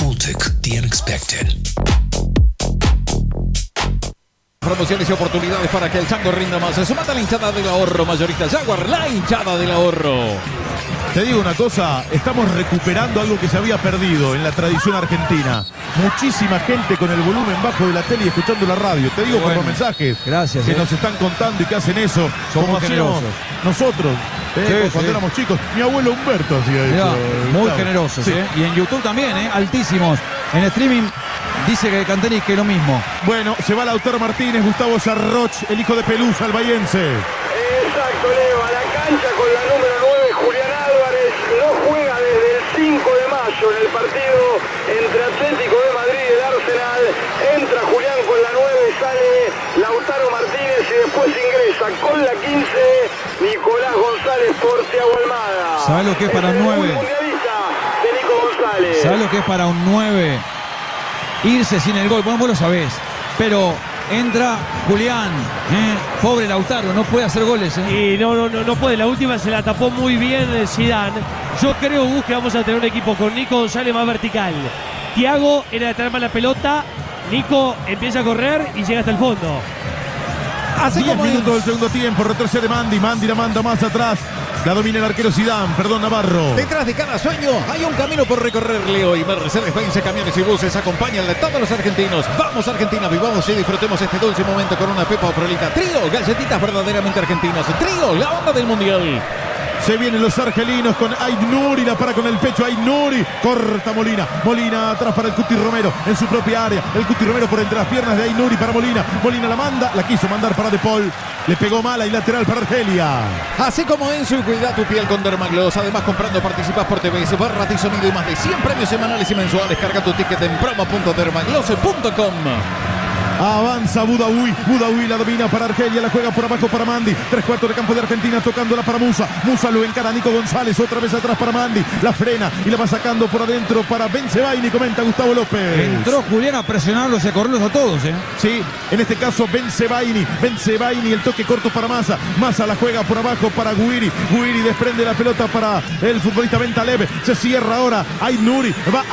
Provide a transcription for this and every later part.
Baltic, the unexpected. Promociones y oportunidades para que el chango rinda más. Sumate a la hinchada del ahorro mayorista Jaguar, la hinchada del ahorro. Te digo una cosa, estamos recuperando algo que se había perdido en la tradición argentina. Muchísima gente con el volumen bajo de la tele y escuchando la radio. Te digo por los mensajes gracias, que nos están contando y que hacen eso. Somos como generosos. Nosotros, cuando éramos chicos. Mi abuelo Humberto hacía eso. Muy Claro. generosos, Sí. Y en YouTube también, altísimos. En streaming dice que Canteri que lo mismo. Bueno, se va Lautaro Martínez, Gustavo Sarroch, el hijo de Pelusa, el bahiense. Exacto, Leo, a la cancha con la número 9, Julián Álvarez, no juega desde el 5 de mayo en el partido entre Atlético de Madrid y el Arsenal. Entra Julián con la 9, sale Lautaro Martínez y después ingresa con la 15, Nicolás González por Thiago Almada. ¿Sabes lo que es para un 9? Mundialista de Nico González. ¿Sabes lo que es para un 9? Irse sin el gol. Bueno, vos lo sabés. Pero entra Julián, pobre Lautaro, no puede hacer goles. Y no puede. La última se la tapó muy bien Zidane. Yo creo, Gus, que vamos a tener un equipo con Nico González más vertical. Thiago era de traer más la pelota. Nico empieza a correr y llega hasta el fondo. Hace 10 minutos del segundo tiempo, retrocede Mandi la manda más atrás. La domina el arquero Zidane, Navarro. Detrás de cada sueño hay un camino por recorrer, Leo. Y Mercedes-Benz Camiones y Buses acompañan a todos los argentinos. Vamos Argentina, vivamos y disfrutemos este dulce momento con una pepa frolita. Trío, galletitas verdaderamente argentinas. Trío, la onda del mundial. Se vienen los argelinos con Aït-Nouri, la para con el pecho Aït-Nouri, corta Molina atrás para el Cuti Romero en su propia área, el Cuti Romero por entre las piernas de Aït-Nouri para Molina la manda, la quiso mandar para De Paul, le pegó mala y lateral para Argelia. Así como Enzo y cuida tu piel con Dermagloss, además comprando participas por TV, barras de sonido y más de 100 premios semanales y mensuales, carga tu ticket en promo.dermagloss.com. Avanza Budaoui la domina para Argelia, la juega por abajo para Mandi, 3/4 de campo de Argentina, tocándola para Musa lo encara Nico González, otra vez atrás para Mandi, la frena y la va sacando por adentro para Bensebaini, comenta Gustavo López. Entró Julián a presionarlos y a correrlos a todos, Sí, en este caso Bensebaini, el toque corto para Massa la juega por abajo para Guiri desprende la pelota para el futbolista Bentaleb, se cierra ahora Aït-Nouri,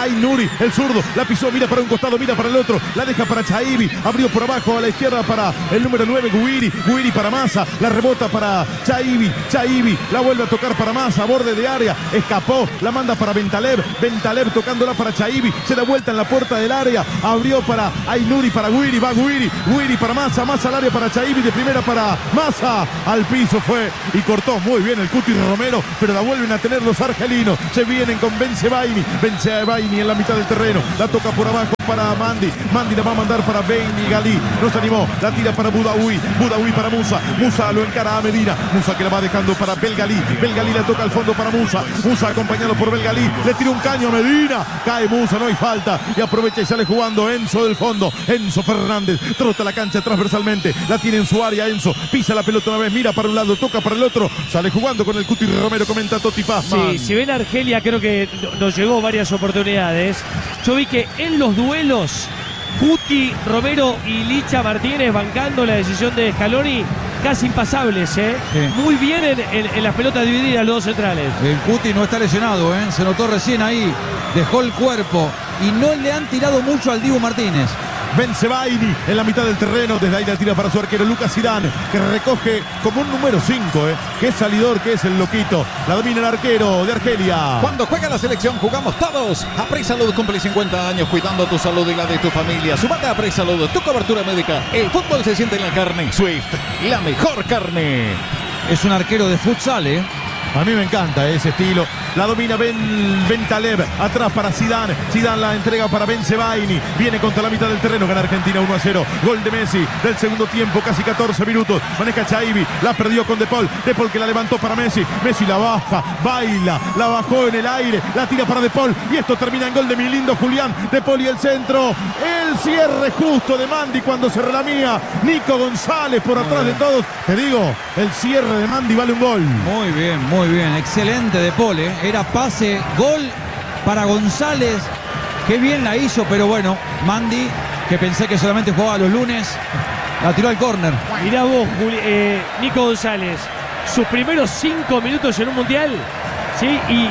el zurdo, la pisó, mira para un costado, mira para el otro, la deja para Chaibi, abrió por abajo a la izquierda para el número 9 Guiri para Massa, la rebota para Chaibi, la vuelve a tocar para Massa, borde de área, escapó, la manda para Bentaleb tocándola para Chaibi, se da vuelta en la puerta del área, abrió para Aït-Nouri, para Guiri para Massa al área para Chaibi, de primera para Massa, al piso fue y cortó muy bien el Cuti Romero, pero la vuelven a tener los argelinos, se vienen con Bensebaini en la mitad del terreno, la toca por abajo para Mandi la va a mandar para Benigali, no se animó, la tira para Budaoui para Musa lo encara a Medina, Musa que la va dejando para Belgali la toca al fondo para Musa acompañado por Belgali, le tira un caño a Medina, cae Musa, no hay falta y aprovecha y sale jugando Enzo del fondo, Enzo Fernández, trota la cancha transversalmente, la tiene en su área Enzo, pisa la pelota una vez, mira para un lado, toca para el otro, sale jugando con el Cuti Romero, comenta Totti Pazman. Sí, si ven a Argelia, creo que nos llegó varias oportunidades. Yo vi que en los duelos Cuti, Romero y Licha Martínez bancando la decisión de Scaloni, casi impasables, Sí. Muy bien en las pelotas divididas los dos centrales. El Cuti no está lesionado, se notó recién ahí, dejó el cuerpo y no le han tirado mucho al Dibu Martínez. Bensebaini en la mitad del terreno, desde ahí la tira para su arquero Lucas Zidane, que recoge como un número 5, que es salidor, que es el loquito, la domina el arquero de Argelia. Cuando juega la selección jugamos todos. APRESalud cumple 50 años cuidando tu salud y la de tu familia. Sumate a APRESalud, tu cobertura médica. El fútbol se siente en la carne. Swift, la mejor carne. Es un arquero de futsal, A mí me encanta ese estilo. La domina Bentaleb. Atrás para Zidane. Zidane la entrega para Bensebaini. Viene contra la mitad del terreno. Gana Argentina 1-0. Gol de Messi del segundo tiempo. Casi 14 minutos. Maneja Chaibi. La perdió con De Paul. De Paul que la levantó para Messi. Messi la baja. Baila. La bajó en el aire. La tira para De Paul. Y esto termina en gol de mi lindo Julián. De Paul y el centro. El cierre justo de Mandi cuando se relamía. Nico González por atrás de todos. Te digo, el cierre de Mandi vale un gol. Muy bien, excelente De Paul, Era pase, gol para González, qué bien la hizo, pero bueno, Mandi, que pensé que solamente jugaba los lunes, la tiró al córner. Mirá vos, Nico González, sus primeros 5 minutos en un mundial, ¿sí? Y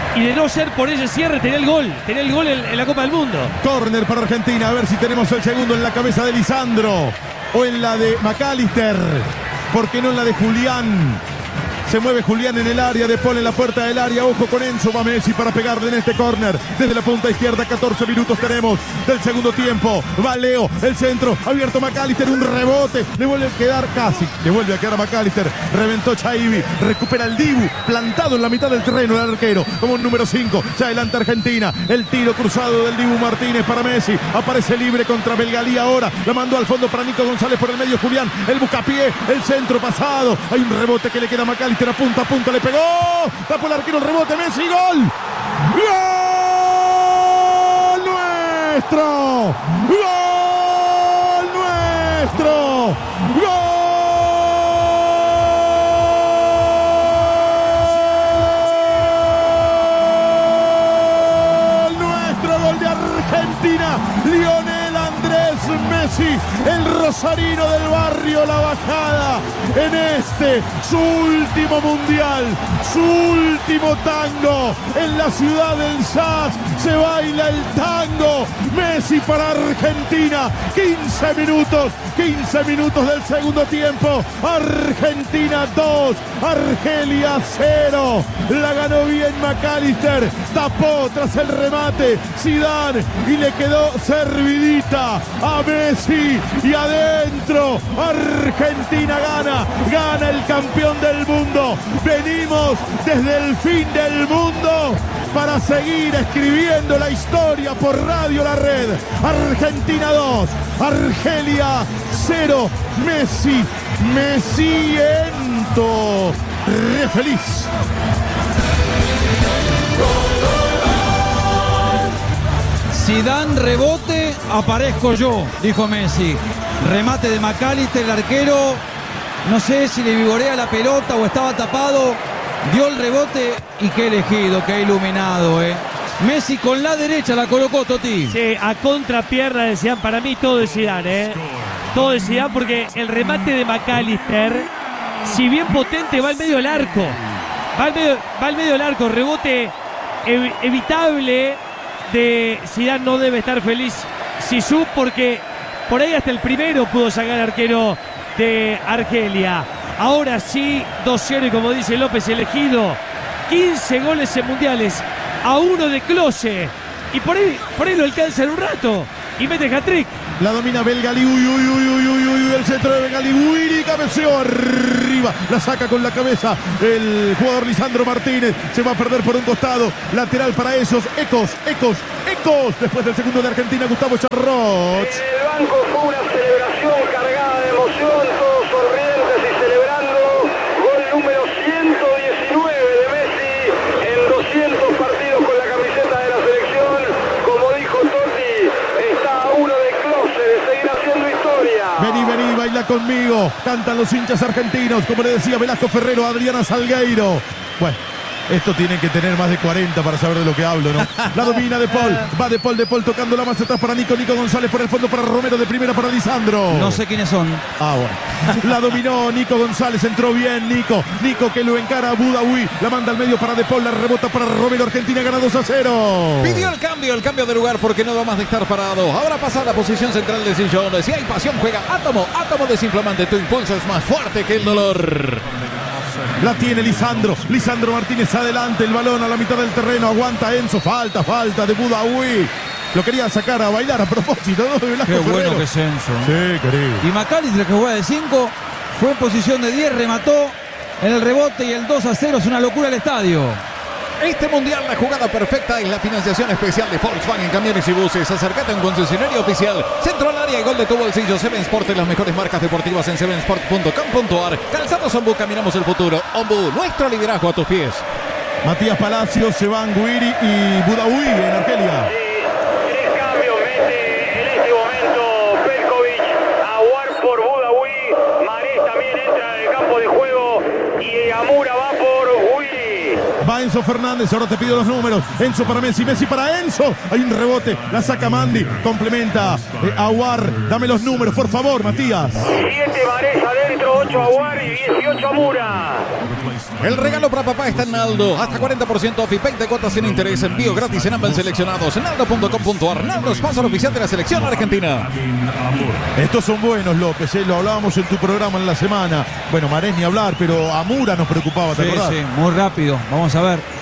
y de no ser por ese cierre tenía el gol en la Copa del Mundo. Córner para Argentina, a ver si tenemos el segundo en la cabeza de Lisandro o en la de McAllister, ¿por qué no en la de Julián? Se mueve Julián en el área, De Paul en la puerta del área, ojo con Enzo, va Messi para pegarle en este córner, desde la punta izquierda, 14 minutos tenemos del segundo tiempo, va Leo, el centro, abierto McAllister, un rebote, le vuelve a quedar casi, le vuelve a quedar a McAllister, reventó Chaibi, recupera el Dibu, plantado en la mitad del terreno el arquero, como un número 5, se adelanta Argentina, el tiro cruzado del Dibu Martínez para Messi, aparece libre contra Belgalí ahora, la mandó al fondo para Nico González por el medio Julián, el buscapié, el centro pasado, hay un rebote que le queda a McAllister, a punta, le pegó, tapó el arquero, el rebote, Messi, gol, gol nuestro, gol nuestro, gol de Argentina, Lionel Andrés Messi, el rosarino del barrio La Bajada, en este, su último mundial, su último tango, en la ciudad del jazz, se baila el tango, Messi para Argentina, 15 minutos del segundo tiempo, Argentina 2, Argelia 0, la ganó bien McAllister, tapó tras el remate Zidane y le quedó servidita a Messi y adentro, Argentina gana el campeón del mundo, venimos desde el fin del mundo para seguir escribiendo la historia por Radio La Red. Argentina 2, Argelia 0, Messiento, re feliz. Zidane rebote, aparezco yo, dijo Messi. Remate de McAllister, el arquero, no sé si le vigorea la pelota o estaba tapado, dio el rebote y qué elegido, qué iluminado, Messi con la derecha la colocó, Toti. Sí, a contrapierna de Zidane, para mí todo de Zidane, todo de Zidane, porque el remate de McAllister, si bien potente, va al medio del arco, rebote evitable de Zidane, no debe estar feliz Zizou, porque por ahí hasta el primero pudo sacar al arquero de Argelia. Ahora sí, 2-0 y como dice López, elegido 15 goles en mundiales, a 1 de Klose, y por ahí lo alcanza en un rato y mete hat-trick. La domina Belgalí, el centro de Belgalí, Guiri cabeceó arriba, la saca con la cabeza el jugador Lisandro Martínez, se va a perder por un costado, lateral para ellos, Ecos, después del segundo de Argentina, Gustavo Charroch. En el banco fue una celebración cargada de emoción, todos sonrientes y celebrando, gol número 119 de Messi en 200 partidos con la camiseta de la selección, como dijo Totti, está a 1 de Klose de seguir haciendo historia. Vení, baila conmigo, cantan los hinchas argentinos, como le decía Velasco Ferrero a Adriana Salgueiro. Bueno, esto tiene que tener más de 40 para saber de lo que hablo, ¿no? La domina De Paul, va De Paul tocando la más atrás para Nico González por el fondo para Romero, de primera para Lisandro. No sé quiénes son. Bueno. La dominó Nico González, entró bien Nico que lo encara a Boudaoui, la manda al medio para De Paul, la rebota para Romero, Argentina gana 2-0. Pidió el cambio de lugar porque no da más de estar parado. Ahora pasa a la posición central de sillón. Si hay pasión, juega Átomo desinflamante. Tu impulso es más fuerte que el dolor. La tiene Lisandro Martínez adelante, el balón a la mitad del terreno, aguanta Enzo, falta de Boudaoui. Lo quería sacar a bailar a propósito, ¿no? De Velasco Qué bueno Ferrero. que es Enzo. Sí, querido. Y McAllister, que juega de 5, fue en posición de 10, remató en el rebote y el 2-0 es una locura el estadio. Este mundial, la jugada perfecta es la financiación especial de Volkswagen Camiones y Buses. Acércate a un concesionario oficial. Centro al área y gol de tu bolsillo. Seven Sport, las mejores marcas deportivas en sevensport.com.ar. Calzados Ombú, caminamos el futuro. Ombú, nuestro liderazgo a tus pies. Matías Palacios, se van Guiri y Boudaoui en Argelia. Tres cambios mete en este momento Pelkovic, Aouar por Boudaoui, Marés también entra en el campo de juego y Amura va por Guiri. Va Enzo Fernández, ahora te pido los números. Enzo para Messi para Enzo. Hay un rebote, la saca Mandi, complementa Aouar. Dame los números, por favor, Matías. 7 Marés adentro, 18 a Aguar y 18 a Mura. El regalo para papá está en Naldo. Hasta 40% off y 20 cuotas sin interés. Envío gratis en ambos seleccionados. Naldo.com.ar. Naldo, sponsor oficial de la selección argentina. Estos son buenos, López, lo hablábamos en tu programa en la semana. Bueno, Marés ni hablar, pero a Mura nos preocupaba, ¿te acordás? Sí, muy rápido. Vamos a ver.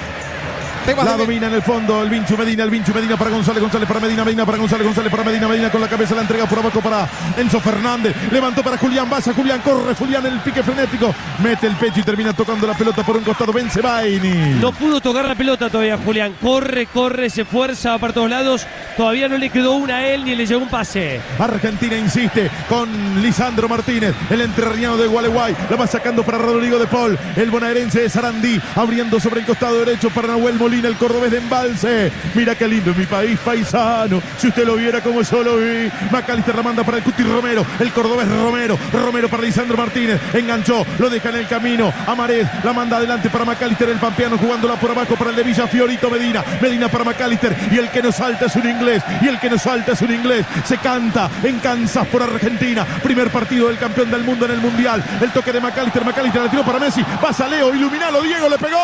La domina en el fondo el Vinchu Medina para González para Medina para González para Medina con la cabeza, la entrega por abajo para Enzo Fernández, levantó para Julián, vaya Julián, corre Julián, el pique frenético, mete el pecho y termina tocando la pelota por un costado, Bensebaini. No pudo tocar la pelota todavía Julián, corre, se esfuerza para todos lados, todavía no le quedó una a él ni le llegó un pase. Argentina insiste con Lisandro Martínez, el entrerriano de Gualeguay, la va sacando para Rodrigo de Paul, el bonaerense de Sarandí, abriendo sobre el costado derecho para Nahuel Molina, el cordobés de Embalse. Mira qué lindo mi país paisano, si usted lo viera como yo lo vi. McAllister la manda para el Cuti Romero, el cordobés Romero para Lisandro Martínez, enganchó, lo deja en el camino, Amarés la manda adelante para McAllister, el pampeano jugándola por abajo para el de Villa Fiorito Medina para McAllister, y el que nos salta es un inglés, se canta en Kansas por Argentina, primer partido del campeón del mundo en el mundial, el toque de McAllister la tiró para Messi, pasa Leo, iluminalo Diego, le pegó,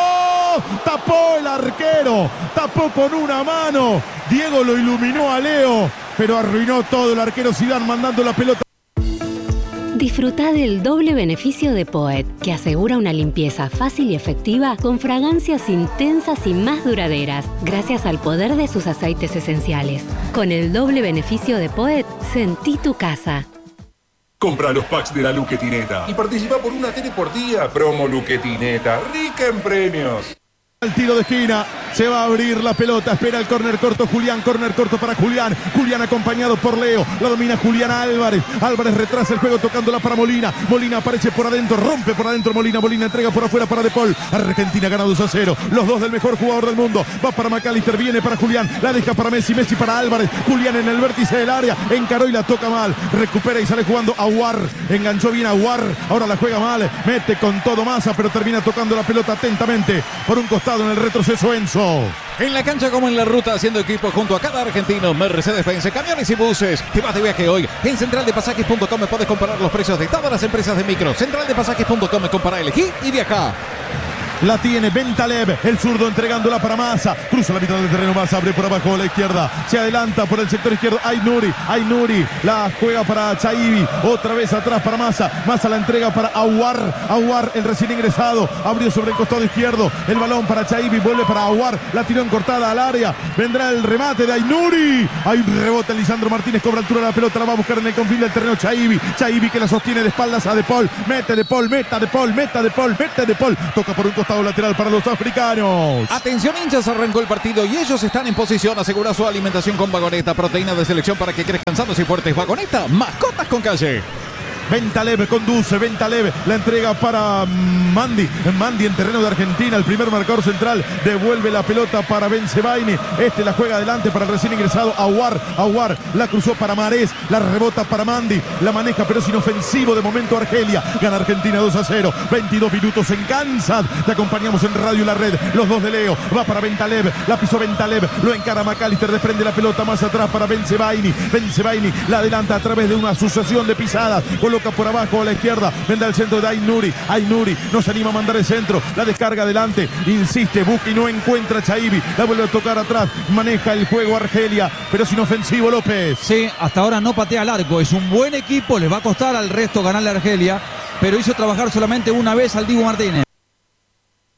tapó el arquero, tapó con una mano, Diego lo iluminó a Leo, pero arruinó todo el arquero Zidane mandando la pelota. Disfruta del doble beneficio de Poet, que asegura una limpieza fácil y efectiva con fragancias intensas y más duraderas, gracias al poder de sus aceites esenciales. Con el doble beneficio de Poet, sentí tu casa. Compra los packs de la Luquetineta y participa por una tele por día. Promo Luquetineta, rica en premios. El tiro de esquina, se va a abrir la pelota, espera el córner corto Julián, córner corto para Julián acompañado por Leo, la domina Julián Álvarez retrasa el juego tocándola para Molina aparece por adentro, rompe por adentro Molina entrega por afuera para De Paul, Argentina gana 2-0, los dos del mejor jugador del mundo, va para McAllister, viene para Julián, la deja para Messi para Álvarez, Julián en el vértice del área, encaró y la toca mal, recupera y sale jugando Aguar, enganchó bien Aguar, ahora la juega mal, mete con todo Massa, pero termina tocando la pelota atentamente por un costado en el retroceso Enzo. En la cancha como en la ruta, haciendo equipo junto a cada argentino. Mercedes-Benz, camiones y buses. Te vas de viaje hoy. En centraldepasajes.com puedes comparar los precios de todas las empresas de micro. Centraldepasajes.com, compara, elegí y viaja. La tiene Bentaleb, el zurdo entregándola para Massa, cruza la mitad del terreno, Massa abre por abajo a la izquierda, se adelanta por el sector izquierdo, Aynuri, la juega para Chaibi, otra vez atrás para Massa la entrega para Aguar, el recién ingresado, abrió sobre el costado izquierdo, el balón para Chaibi, vuelve para Aguar, la tiró en cortada al área, vendrá el remate de Aynuri, hay un rebote, Lisandro Martínez cobra altura de la pelota, la va a buscar en el confín del terreno Chaibi que la sostiene de espaldas a De Paul, mete De Paul, toca por un costado lateral para los africanos. Atención hinchas, arrancó el partido y ellos están en posición. Asegura su alimentación con Vagoneta, proteína de selección para que crezcan sanos y fuertes. Vagoneta, mascotas con calle. Bentaleb conduce, la entrega para Mandi en terreno de Argentina, el primer marcador central, devuelve la pelota para Bensebaini, la juega adelante para el recién ingresado Aguar, la cruzó para Marés, la rebota para Mandi, la maneja pero es inofensivo de momento Argelia, gana Argentina 2-0, 22 minutos en Kansas, te acompañamos en Radio La Red, los dos de Leo, va para Bentaleb, la pisó Bentaleb, lo encara McAllister, desprende la pelota más atrás para Bensebaini, la adelanta a través de una sucesión de pisadas, coloca por abajo a la izquierda, vendrá el centro de Aynuri, no se anima a mandar el centro, la descarga adelante, insiste, busca y no encuentra a Chaibi, la vuelve a tocar atrás, maneja el juego Argelia, pero es inofensivo López. Sí, hasta ahora no patea al arco, es un buen equipo, les va a costar al resto ganarle a Argelia, pero hizo trabajar solamente una vez al Dibu Martínez.